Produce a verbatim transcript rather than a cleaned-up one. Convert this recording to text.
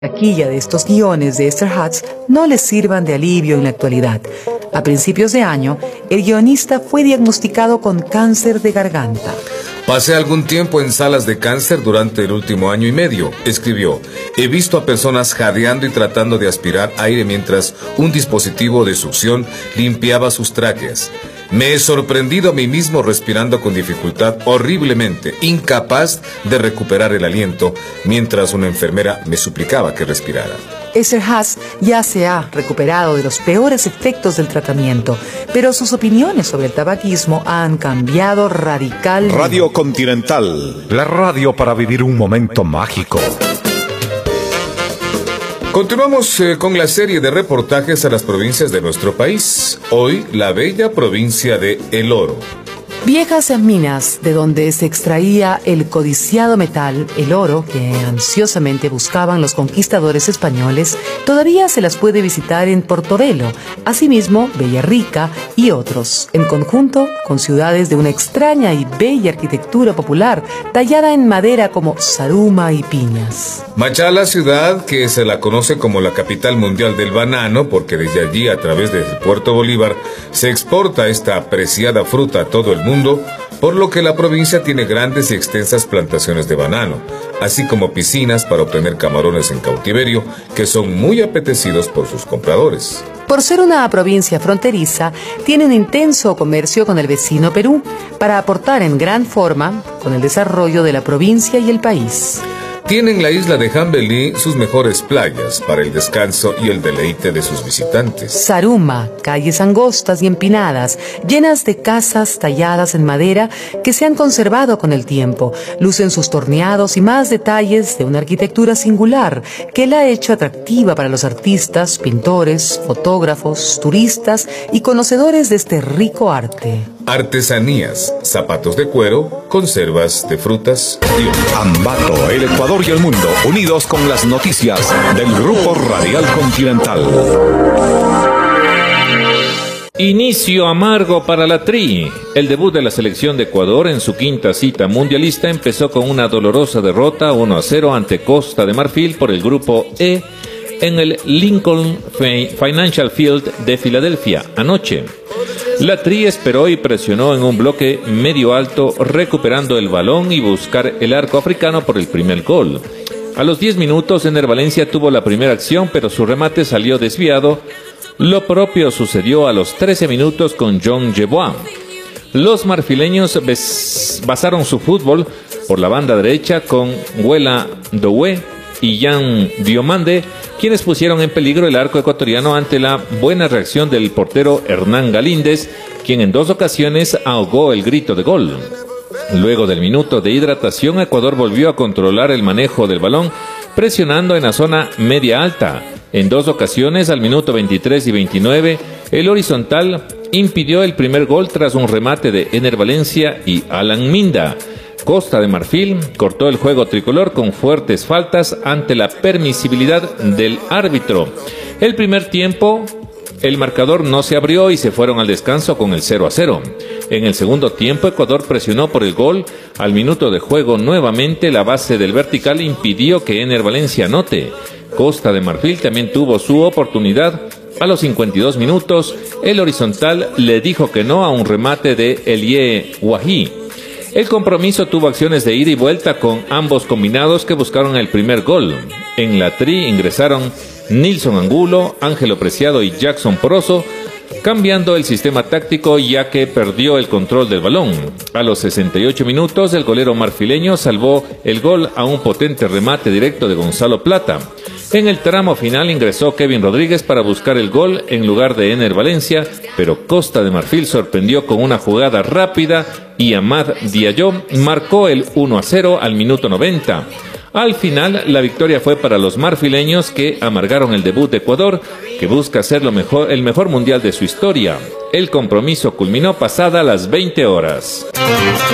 taquilla de estos guiones de Esterházy no les sirvan de alivio en la actualidad. A principios de año, el guionista fue diagnosticado con cáncer de garganta. Pasé algún tiempo en salas de cáncer durante el último año y medio, escribió. He visto a personas jadeando y tratando de aspirar aire mientras un dispositivo de succión limpiaba sus tráqueas. Me he sorprendido a mí mismo respirando con dificultad horriblemente, incapaz de recuperar el aliento, mientras una enfermera me suplicaba que respirara. Esterházy ya se ha recuperado de los peores efectos del tratamiento, pero sus opiniones sobre el tabaquismo han cambiado radicalmente. Radio Continental, la radio para vivir un momento mágico. Continuamos eh, con la serie de reportajes a las provincias de nuestro país. Hoy, la bella provincia de El Oro. Viejas minas de donde se extraía el codiciado metal, el oro, que ansiosamente buscaban los conquistadores españoles, todavía se las puede visitar en Portobelo, asimismo Villarrica y otros, en conjunto con ciudades de una extraña y bella arquitectura popular, tallada en madera como Zaruma y Piñas. Machala, ciudad que se la conoce como la capital mundial del banano, porque desde allí, a través del puerto Bolívar, se exporta esta apreciada fruta a todo el mundo. Mundo, por lo que la provincia tiene grandes y extensas plantaciones de banano, así como piscinas para obtener camarones en cautiverio, que son muy apetecidos por sus compradores. Por ser una provincia fronteriza, tiene un intenso comercio con el vecino Perú, para aportar en gran forma con el desarrollo de la provincia y el país. Tienen la isla de Jambelí sus mejores playas para el descanso y el deleite de sus visitantes. Zaruma, calles angostas y empinadas, llenas de casas talladas en madera que se han conservado con el tiempo, lucen sus torneados y más detalles de una arquitectura singular que la ha hecho atractiva para los artistas, pintores, fotógrafos, turistas y conocedores de este rico arte. Artesanías, zapatos de cuero, conservas de frutas y... Ambato, el Ecuador y el mundo, unidos con las noticias del Grupo Radial Continental. Inicio amargo para la Tri. El debut de la selección de Ecuador en su quinta cita mundialista empezó con una dolorosa derrota uno a cero ante Costa de Marfil por el Grupo E en el Lincoln Financial Field de Filadelfia anoche. La Tri esperó y presionó en un bloque medio alto, recuperando el balón y buscar el arco africano por el primer gol. A los diez minutos, Ener Valencia tuvo la primera acción, pero su remate salió desviado. Lo propio sucedió a los trece minutos con John Yeboah. Los marfileños basaron su fútbol por la banda derecha con Wela Doué y Jan Diomande, quienes pusieron en peligro el arco ecuatoriano ante la buena reacción del portero Hernán Galíndez, quien en dos ocasiones ahogó el grito de gol. Luego del minuto de hidratación, Ecuador volvió a controlar el manejo del balón, presionando en la zona media alta. En dos ocasiones, al minuto veintitrés y veintinueve, el horizontal impidió el primer gol tras un remate de Ener Valencia y Alan Minda. Costa de Marfil cortó el juego tricolor con fuertes faltas ante la permisibilidad del árbitro. El primer tiempo, el marcador no se abrió y se fueron al descanso con el cero a cero. En el segundo tiempo, Ecuador presionó por el gol. Al minuto de juego, nuevamente la base del vertical impidió que Ener Valencia anote. Costa de Marfil también tuvo su oportunidad. A los cincuenta y dos minutos, el horizontal le dijo que no a un remate de Elie Wahi. El compromiso tuvo acciones de ida y vuelta con ambos combinados que buscaron el primer gol. En la Tri ingresaron Nilson Angulo, Ángelo Preciado y Jackson Poroso, cambiando el sistema táctico ya que perdió el control del balón. A los sesenta y ocho minutos, el golero marfileño salvó el gol a un potente remate directo de Gonzalo Plata. En el tramo final ingresó Kevin Rodríguez para buscar el gol en lugar de Ener Valencia, pero Costa de Marfil sorprendió con una jugada rápida y Amad Diallo marcó el uno a cero al minuto noventa. Al final, la victoria fue para los marfileños, que amargaron el debut de Ecuador, que busca ser lo mejor, el mejor mundial de su historia. El compromiso culminó pasada las veinte horas.